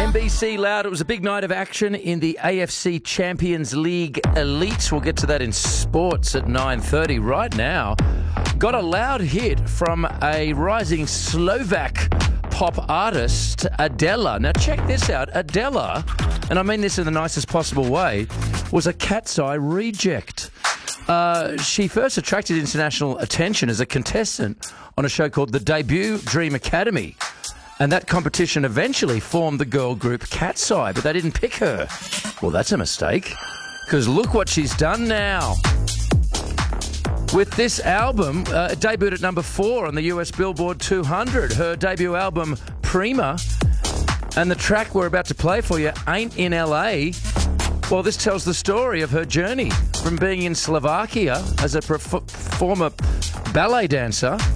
NBC Loud. It was a big night of action in the AFC Champions League Elite. We'll get to that in sports at 9:30. Right now, got a loud hit from a rising Slovak pop artist, Adela. Now check this out. Adela, and I mean this in the nicest possible way, was a Cat's Eye reject. She first attracted international attention as a contestant on a show called The Debut Dream Academy. And that competition eventually formed the girl group Cat's Eye, but they didn't pick her. Well, that's a mistake, because look what she's done now. With this album, it debuted at number 4 on the US Billboard 200. Her debut album, Prima, and the track we're about to play for you, Ain't in LA. Well, this tells the story of her journey from being in Slovakia as a former ballet dancer